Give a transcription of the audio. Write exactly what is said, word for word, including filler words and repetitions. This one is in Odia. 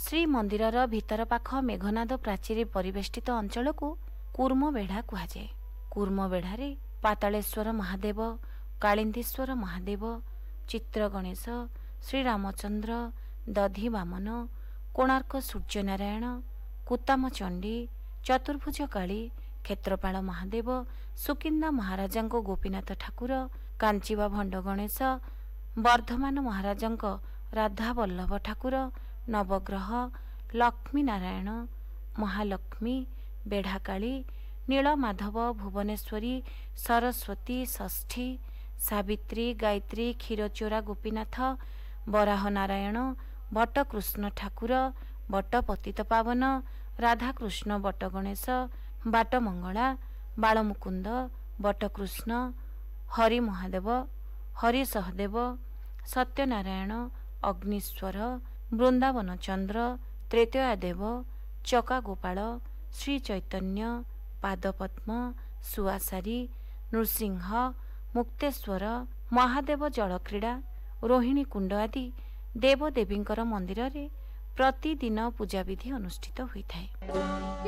ଶ୍ରୀମନ୍ଦିରର ଭିତର ପାଖ ମେଘନାଦ ପ୍ରାଚୀରେ ପରିବେଷ୍ଟିତ ଅଞ୍ଚଳକୁ କୁର୍ମବେଢ଼ା କୁହାଯାଏ। କୁର୍ମବେଢ଼ାରେ ପାତାଳେଶ୍ୱର ମହାଦେବ, କାଳିନ୍ଦୀଶ୍ୱର ମହାଦେବ, ଚିତ୍ରଗଣେଶ, ଶ୍ରୀରାମଚନ୍ଦ୍ର, ଦଧିବାମନ, କୋଣାର୍କ ସୂର୍ଯ୍ୟନାରାୟଣ, କୁତାମଚଣ୍ଡୀ, ଚତୁର୍ଭୁଜ କାଳୀ, କ୍ଷେତ୍ରପାଳ ମହାଦେବ, ସୁକିନ୍ଦା ମହାରାଜାଙ୍କ ଗୋପୀନାଥ ଠାକୁର, କାଞ୍ଚିବା ଭଣ୍ଡ ଗଣେଶ, ବର୍ଦ୍ଧମାନ ମହାରାଜାଙ୍କ ରାଧାବଲ୍ଲଭ ଠାକୁର, ନବଗ୍ରହ, ଲକ୍ଷ୍ମୀ ନାରାୟଣ, ମହାଲକ୍ଷ୍ମୀ, ବେଢ଼ାକାଳୀ, ନୀଳମାଧବ, ଭୁବନେଶ୍ୱରୀ, ସରସ୍ୱତୀ, ଷଷ୍ଠୀ, ସାବିତ୍ରୀ, ଗାୟତ୍ରୀ, କ୍ଷୀରଚୋରା ଗୋପୀନାଥ, ବରାହ ନାରାୟଣ, ବଟକୃଷ୍ଣ ଠାକୁର, ବଟ ପତିତପାବନ, ରାଧାକୃଷ୍ଣ ବଟଗଣେଶ, ବାଟମଙ୍ଗଳା, ବାଳମୁକୁନ୍ଦ, ବଟକୃଷ୍ଣ, ହରି ମହାଦେବ, ହରି ସହଦେବ, ସତ୍ୟନାରାୟଣ, ଅଗ୍ନିଶ୍ୱର, ବୃନ୍ଦାବନ ଚନ୍ଦ୍ର, ତ୍ରେତୟାଦେବ, ଚକାଗୋପାଳ, ଶ୍ରୀଚୈତନ୍ୟ, ପାଦପଦ୍ମ, ସୁଆସାରୀ, ନୃସିଂହ, ମୁକ୍ତେଶ୍ୱର, ମହାଦେବ ଜଳକ୍ରୀଡ଼ା, ରୋହିଣୀ କୁଣ୍ଡ ଆଦି ଦେବଦେବୀଙ୍କର ମନ୍ଦିରରେ ପ୍ରତିଦିନ ପୂଜାବିଧି ଅନୁଷ୍ଠିତ ହୋଇଥାଏ।